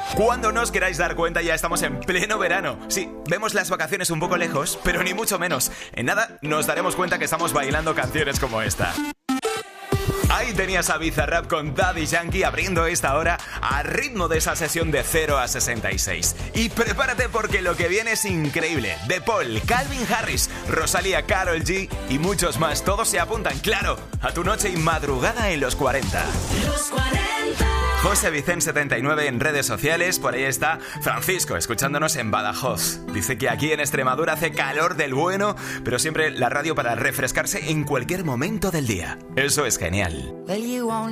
Cuando no os queráis dar cuenta, ya estamos en pleno verano. Sí, vemos las vacaciones un poco lejos, pero ni mucho menos. En nada nos daremos cuenta que estamos bailando canciones como esta. Ahí tenías a Bizarrap con Daddy Yankee abriendo esta hora a ritmo de esa sesión de 0 a 66. Y prepárate porque lo que viene es increíble. De Paul, Calvin Harris, Rosalía, Karol G y muchos más. Todos se apuntan, claro, a tu noche y madrugada en los 40. Los 40. José Vicente 79 en redes sociales. Por ahí está Francisco escuchándonos en Badajoz. Dice que aquí en Extremadura hace calor del bueno, pero siempre la radio para refrescarse en cualquier momento del día. Eso es genial. Well, you won't